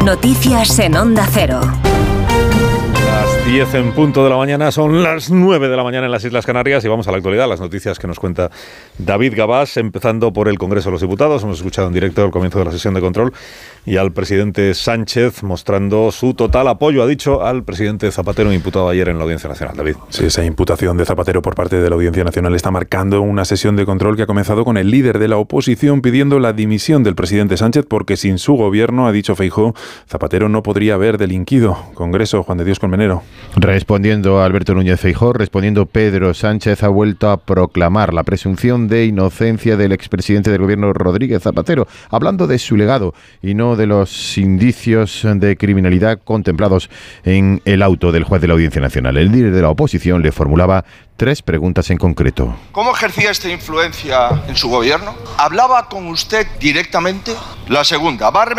Noticias en Onda Cero. Las 10 en punto de la mañana, son las 9 de la mañana en las Islas Canarias y vamos a la actualidad, las noticias que nos cuenta David Gabás, empezando por el Congreso de los Diputados. Hemos escuchado en directo al comienzo de la sesión de control y al presidente Sánchez mostrando su total apoyo, ha dicho, al presidente Zapatero, imputado ayer en la Audiencia Nacional. David. Sí, esa imputación de Zapatero por parte de la Audiencia Nacional está marcando una sesión de control que ha comenzado con el líder de la oposición pidiendo la dimisión del presidente Sánchez porque sin su gobierno, ha dicho Feijóo, Zapatero no podría haber delinquido. Congreso, Juan de Dios Colmenero. Respondiendo a Alberto Núñez Feijóo, respondiendo Pedro Sánchez ha vuelto a proclamar la presunción de inocencia del expresidente del gobierno Rodríguez Zapatero, hablando de su legado y no de los indicios de criminalidad contemplados en el auto del juez de la Audiencia Nacional. El líder de la oposición le formulaba 3 preguntas en concreto. ¿Cómo ejercía esta influencia en su gobierno? ¿Hablaba con usted directamente? La segunda, ¿va a